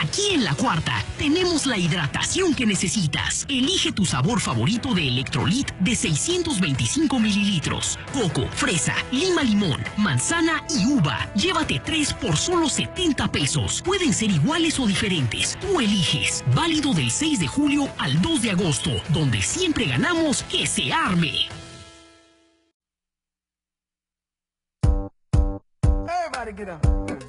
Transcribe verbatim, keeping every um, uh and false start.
Aquí en La Cuarta tenemos la hidratación que necesitas. Elige tu sabor favorito de Electrolit de seiscientos veinticinco mililitros. Coco, fresa, lima limón, manzana y uva. Llévate tres por solo setenta pesos. Pueden ser iguales o diferentes. Tú eliges. Válido del seis de julio al dos de agosto, donde siempre ganamos que se arme. Everybody get up.